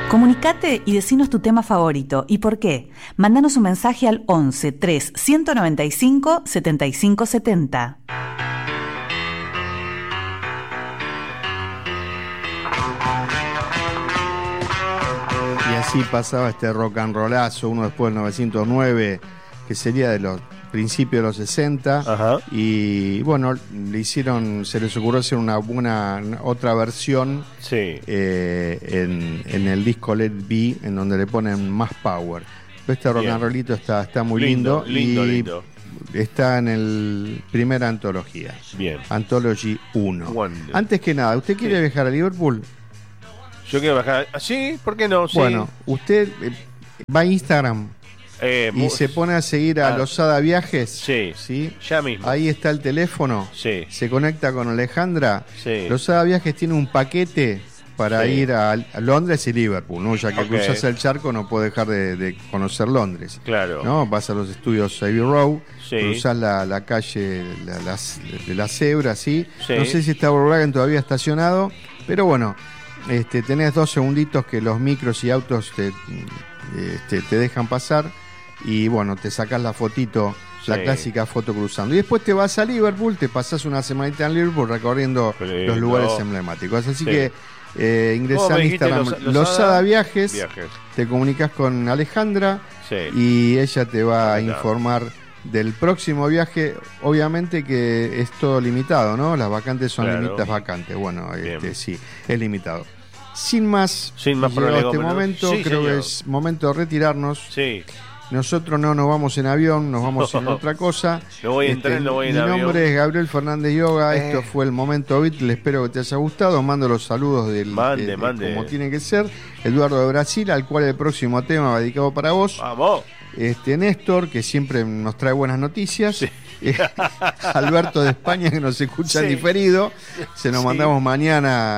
Comunicate y decinos tu tema favorito y por qué. Mándanos un mensaje al 11 3 195 75 70. Y así pasaba este rock and rollazo, uno después del 909, que sería de los principios de los 60. Ajá. Y bueno, se les ocurrió hacer otra versión Sí. en el disco Let Be, en donde le ponen más power. Este rock and rollito está muy lindo, lindo. está en el primera antología. Bien. Anthology 1. Wonder. Antes que nada, ¿usted quiere viajar a Liverpool? Yo quiero bajar. Sí, ¿por qué no? Sí. Bueno, usted va a Instagram y se pone a seguir a Lozada Viajes. Sí. Ya mismo. Ahí está el teléfono. Sí. Se conecta con Alejandra. Sí. Lozada Viajes tiene un paquete para ir a Londres y Liverpool, ¿no? Ya que cruzas el charco no puedes dejar de conocer Londres. Claro. ¿No? Vas a los estudios Abbey Road, Sí. cruzás la calle de la Cebra, ¿sí? Sí. No sé si está Volkswagen todavía estacionado, pero bueno, tenés 2 segunditos que los micros y autos te dejan pasar y bueno, te sacás la fotito, la clásica foto cruzando. Y después te vas a Liverpool, te pasás una semanita en Liverpool recorriendo los lugares emblemáticos. Así que ingresá en Instagram Lozada Viajes, te comunicas con Alejandra y ella te va a informar del próximo viaje. Obviamente que es todo limitado, ¿no? Las vacantes son limitadas vacantes. Bueno, sí, es limitado. Sin más llegado este momento, creo que es momento de retirarnos. Sí. Nosotros no nos vamos en avión, nos vamos en otra cosa. No voy en tren, no voy en avión. Mi nombre es Gabriel Fernández Yoga. Esto fue el Momento Beatle. Espero que te haya gustado. Mando los saludos mande. como tiene que ser. Eduardo de Brasil, al cual el próximo tema va dedicado para vos. ¡Vamos! Néstor, que siempre nos trae buenas noticias. Sí. Alberto de España, que nos escucha en diferido. Se nos mandamos mañana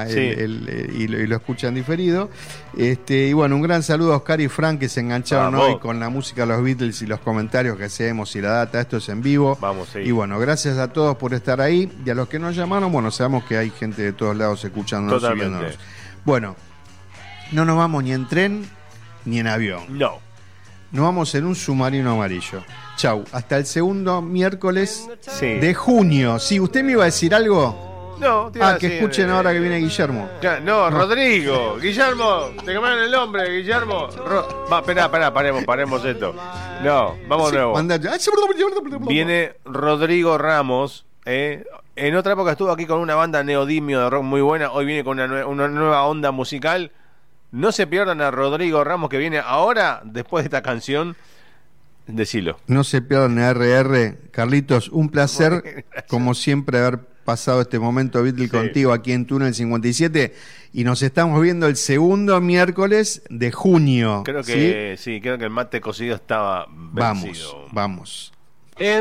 y lo escuchan diferido. Y bueno, un gran saludo a Oscar y Frank, que se engancharon hoy con la música de los Beatles y los comentarios que hacemos y la data. Esto es en vivo. Vamos, sí. Y bueno, gracias a todos por estar ahí. Y a los que nos llamaron, bueno, sabemos que hay gente de todos lados escuchándonos y viéndonos. Bueno, no nos vamos ni en tren ni en avión. No. Nos vamos en un submarino amarillo. Chau, hasta el segundo miércoles de junio. Sí, ¿usted me iba a decir algo? No, te iba a decir, que escuchen ahora que viene Guillermo. No, Rodrigo. Guillermo, te cambiaron el nombre, Guillermo. Esperá, paremos esto. No, vamos de nuevo. Viene Rodrigo Ramos. En otra época estuvo aquí con una banda neodimio de rock muy buena. Hoy viene con una nueva onda musical. No se pierdan a Rodrigo Ramos, que viene ahora, después de esta canción. Decilo. No se pierdan a RR. Carlitos, un placer, como siempre, haber pasado este momento Beatle contigo aquí en Túnel 57. Y nos estamos viendo el segundo miércoles de junio. Creo que creo que el mate cocido estaba vencido. Vamos.